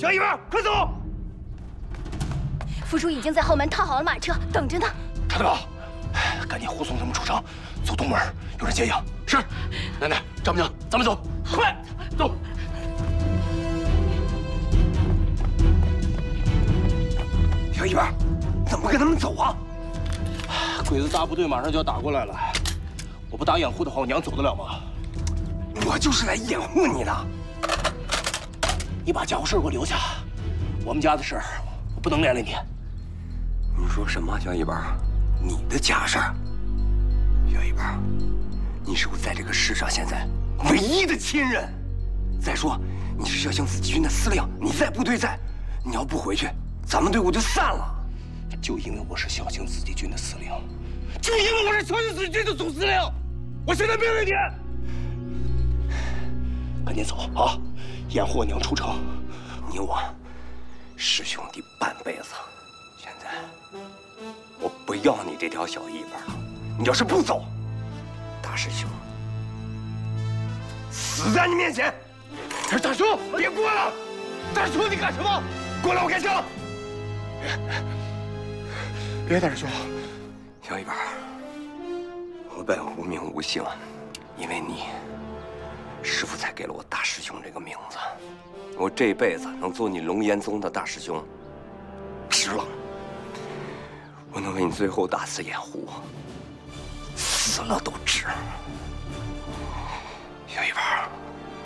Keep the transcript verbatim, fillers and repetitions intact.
小一本，快走！ 府主已经在后门套好了马车，等着呢。 查得宝，赶紧护送他们出城，走东门，有人接应。是，奶奶，丈母娘，咱们走，快走！小一本，怎么跟他们走啊？鬼子大部队马上就要打过来了，我不打掩护的话，我娘走得了吗？我就是来掩护你的。你把家伙事给我留下，我们家的事儿我不能连累你。你说什么，小一本？你的家事儿？小一本，你是我在这个世上现在唯一的亲人。再说，你是孝兴子弟军的司令，你在部队在，你要不回去，咱们队伍就散了。就因为我是孝兴子弟军的司令，就因为我是孝兴子弟军的总司令，我现在命令你，赶紧走啊！掩护我娘出城。你我是兄弟半辈子，现在我不要你这条小尾巴了。你要是不走，大师兄死在你面前！大叔，别过来！大叔，你干什么？过来，我开枪！别，别，大师兄，小一本，我本无名无姓，因为你，师父才给了我大师兄这个名字。我这辈子能做你龙岩宗的大师兄，值了。我能为你最后大肆掩护，死了都值。小一本，